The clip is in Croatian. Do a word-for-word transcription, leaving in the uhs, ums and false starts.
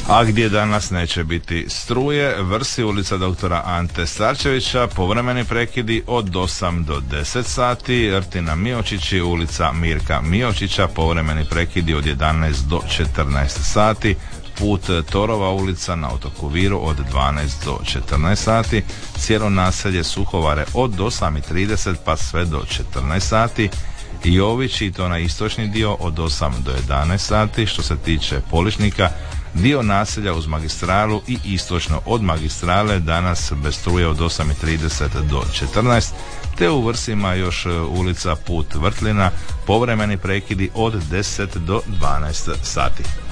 A gdje danas neće biti struje, Vrsi, ulica doktora Ante Starčevića, povremeni prekidi od osam do deset sati, Rtina Miočići, ulica Mirka Miočića, povremeni prekidi od jedanaest do četrnaest sati, put Torova ulica na otoku Viru od dvanaest do četrnaest sati, cijelo naselje Suhovare od osam i trideset pa sve do četrnaest sati, Jović i to na istočni dio od osam do jedanaest sati. Što se tiče Poličnika, dio naselja uz magistralu i istočno od magistrale danas bez struje od osam i trideset do četrnaest, te u Vrsima još ulica Put Vrtlina, povremeni prekidi od deset do dvanaest sati.